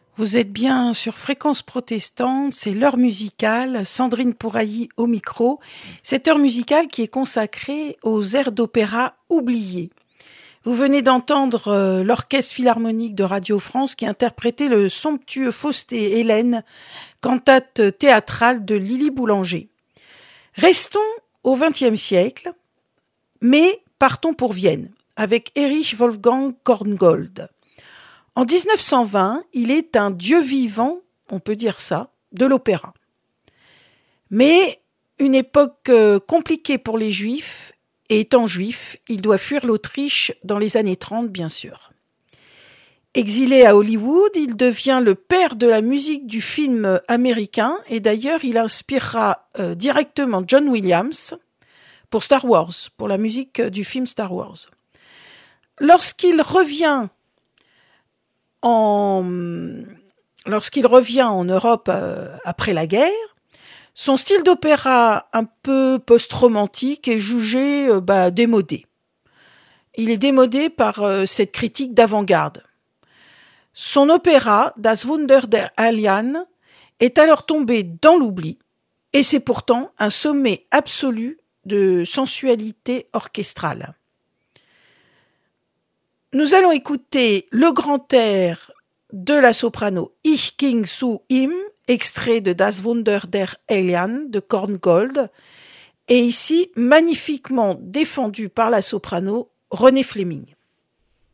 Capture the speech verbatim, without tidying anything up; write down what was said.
Vous êtes bien sur Fréquence Protestante, c'est l'heure musicale, Sandrine Pourailly au micro. Cette heure musicale qui est consacrée aux airs d'opéra oubliés. Vous venez d'entendre euh, l'Orchestre Philharmonique de Radio France qui interprétait le somptueux Faust et Hélène, cantate théâtrale de Lily Boulanger. Restons au vingtième siècle, mais partons pour Vienne, avec Erich Wolfgang Korngold. En dix-neuf cent vingt, il est un dieu vivant, on peut dire ça, de l'opéra. Mais une époque compliquée pour les Juifs, et étant juif, il doit fuir l'Autriche dans les années trente, bien sûr. Exilé à Hollywood, il devient le père de la musique du film américain, et d'ailleurs il inspirera euh, directement John Williams pour Star Wars, pour la musique du film Star Wars. Lorsqu'il revient En... Lorsqu'il revient en Europe euh, après la guerre, son style d'opéra un peu post-romantique est jugé euh, bah, démodé. Il est démodé par euh, cette critique d'avant-garde. Son opéra, Das Wunder der Alien, est alors tombé dans l'oubli, et c'est pourtant un sommet absolu de sensualité orchestrale. Nous allons écouter le grand air de la soprano Ich ging zu ihm, extrait de Das Wunder der Alien de Korngold, et ici magnifiquement défendu par la soprano Renée Fleming.